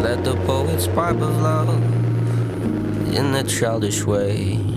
let the poets pipe of love in a childish way.